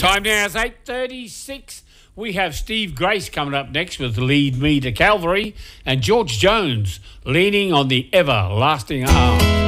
Time now is 8:36. We have Steve Grace coming up next with Lead Me to Calvary and George Jones, Leaning on the Everlasting Arm.